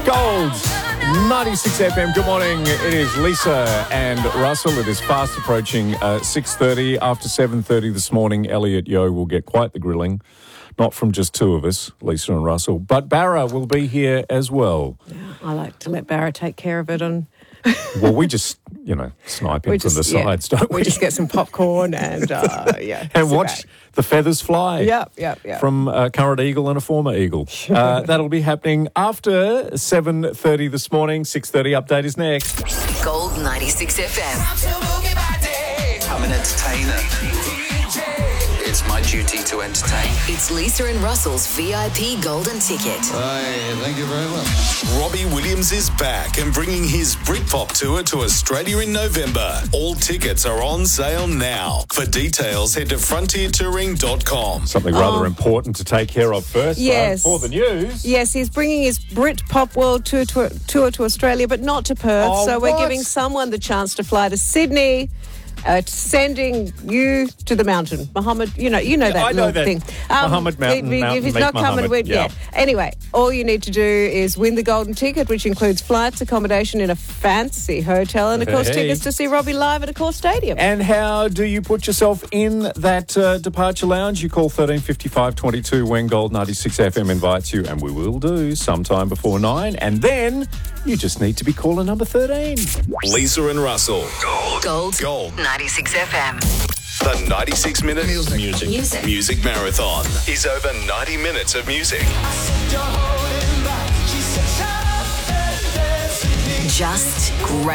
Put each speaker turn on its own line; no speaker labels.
Gold, 96 FM. Good morning. It is Lisa and Russell. It is fast approaching 6:30. After 7:30 this morning, Elliot Yeo will get quite the grilling. Not from just two of us, Lisa and Russell, but Barra will be here as well.
Yeah, I like to let Barra take care of it.
Well, we just, snipe him from the sides, don't we?
We just get some popcorn and,
and watch the feathers fly.
Yeah.
From a current eagle and a former eagle. That'll be happening after 7:30 this morning. 6:30 update is next.
Gold 96 FM.
I'm an entertainer. It's my duty to entertain.
It's Lisa and Russell's VIP Golden Ticket.
Hey, thank you very much.
Robbie Williams is back and bringing his Britpop tour to Australia in November. All tickets are on sale now. For details, head to frontiertouring.com.
Something rather important to take care of first.
Yes.
For the news.
Yes, he's bringing his Britpop World Tour to Australia, but not to Perth.
Oh,
so we're
what?
giving someone the chance to fly to Sydney. Sending you to the mountain, Muhammad. You know that
I know
little
that.
thing.
Muhammad Mountain.
If he's
meet
not coming,
Muhammad. Yeah.
Anyway, all you need to do is win the golden ticket, which includes flights, accommodation in a fancy hotel, and of course tickets to see Robbie live at Accor Stadium.
And how do you put yourself in that departure lounge? You call 135522 when Gold 96 FM invites you, and we will do sometime before 9. And then you just need to be caller number 13.
Lisa and Russell.
Gold 96 FM.
The 96-minute
Music
marathon is over 90 minutes of music.
Just great.